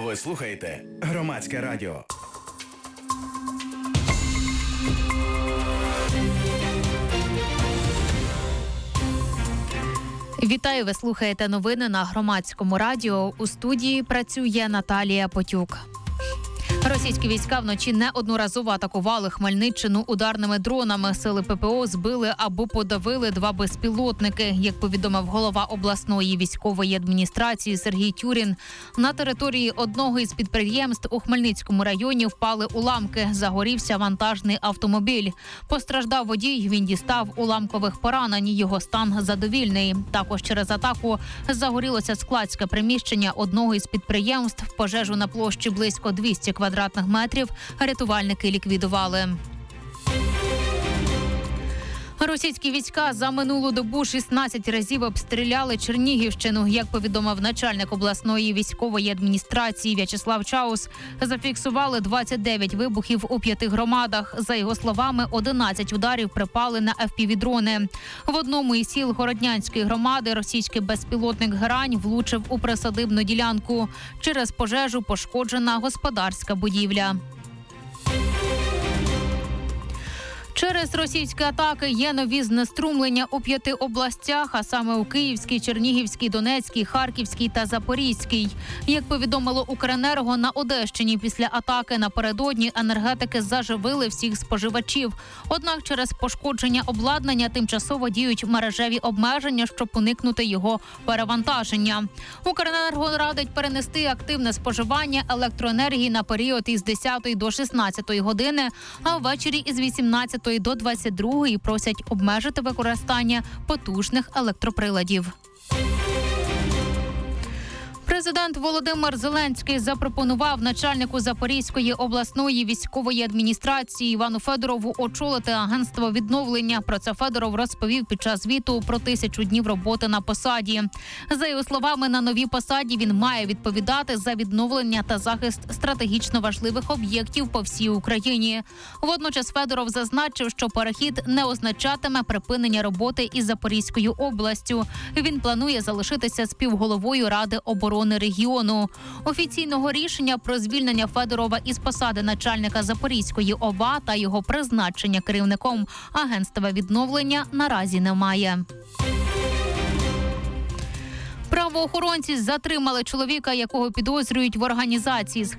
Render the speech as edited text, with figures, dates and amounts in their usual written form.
Ви слухаєте Громадське радіо. Вітаю, ви слухаєте новини на Громадському радіо. У студії працює Наталія Потюк. Російські війська вночі неодноразово атакували Хмельниччину ударними дронами. Сили ППО збили або подавили 2 безпілотники. Як повідомив голова обласної військової адміністрації Сергій Тюрін, на території одного із підприємств у Хмельницькому районі впали уламки. Загорівся вантажний автомобіль. Постраждав водій, він дістав уламкових поранень. Його стан задовільний. Також через атаку загорілося складське приміщення одного із підприємств. Пожежу на площі близько 200 квадратних метрів рятувальники ліквідували. Російські війська за минулу добу 16 разів обстріляли Чернігівщину. Як повідомив начальник обласної військової адміністрації В'ячеслав Чаус, зафіксували 29 вибухів у 5 громадах. За його словами, 11 ударів припали на FPV-дрони. В одному із сіл Городнянської громади російський безпілотник «Грань» влучив у присадибну ділянку. Через пожежу пошкоджена господарська будівля. Через російські атаки є нові знеструмлення у 5 областях, а саме у Київській, Чернігівській, Донецькій, Харківській та Запорізькій. Як повідомило Укренерго, на Одещині після атаки напередодні енергетики заживили всіх споживачів. Однак через пошкодження обладнання тимчасово діють мережеві обмеження, щоб уникнути його перевантаження. Укренерго радить перенести активне споживання електроенергії на період із 10 до 16 години, а ввечері із 18 до 22 просять обмежити використання потужних електроприладів. Президент Володимир Зеленський запропонував начальнику Запорізької обласної військової адміністрації Івану Федорову очолити агентство відновлення. Про це Федоров розповів під час звіту про 1000 днів роботи на посаді. За його словами, на новій посаді він має відповідати за відновлення та захист стратегічно важливих об'єктів по всій Україні. Водночас Федоров зазначив, що перехід не означатиме припинення роботи із Запорізькою областю. Він планує залишитися співголовою Ради оборони регіону. Офіційного рішення про звільнення Федорова із посади начальника Запорізької ОВА та його призначення керівником агентства відновлення наразі немає. Правоохоронці затримали чоловіка, якого підозрюють в організації